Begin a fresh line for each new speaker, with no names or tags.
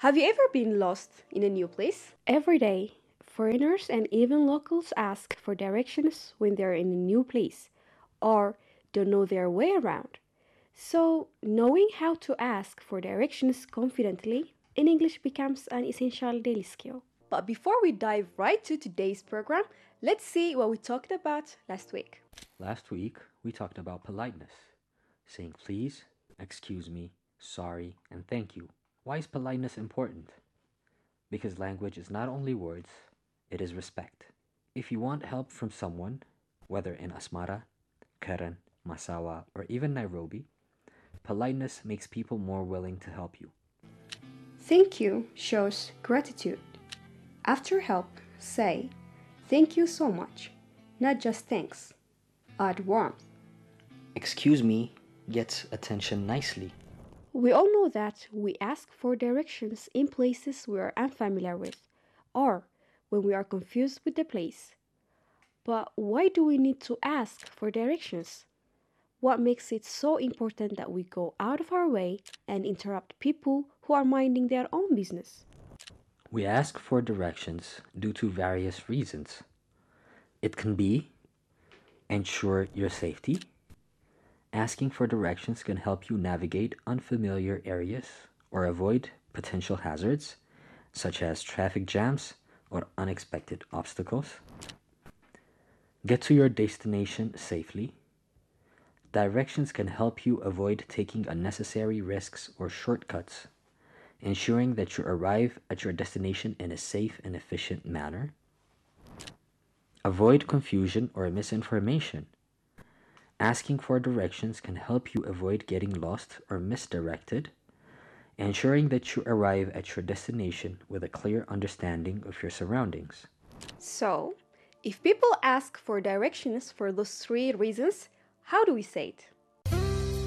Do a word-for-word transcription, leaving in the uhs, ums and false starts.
Have you ever been lost in a new place? Every day, foreigners and even locals ask for directions when they're in a new place or don't know their way around. So, knowing how to ask for directions confidently in English becomes an essential daily skill. But before we dive right to today's program, let's see what we talked about last week.
Last week, we talked about politeness, saying please, excuse me, sorry, and thank you. Why is politeness important? Because language is not only words, it is respect. If you want help from someone, whether in Asmara, Karen, Masawa, or even Nairobi, politeness makes people more willing to help you.
Thank you shows gratitude. After help, say, thank you so much, not just thanks. Add warmth.
Excuse me gets attention nicely.
We all know that we ask for directions in places we are unfamiliar with, or when we are confused with the place. But why do we need to ask for directions? What makes it so important that we go out of our way and interrupt people who are minding their own business?
We ask for directions due to various reasons. It can be ensure your safety. Asking for directions can help you navigate unfamiliar areas or avoid potential hazards, such as traffic jams or unexpected obstacles. Get to your destination safely. Directions can help you avoid taking unnecessary risks or shortcuts, ensuring that you arrive at your destination in a safe and efficient manner. Avoid confusion or misinformation. Asking for directions can help you avoid getting lost or misdirected, ensuring that you arrive at your destination with a clear understanding of your surroundings. So, if people ask for directions for those three reasons, how do we say it?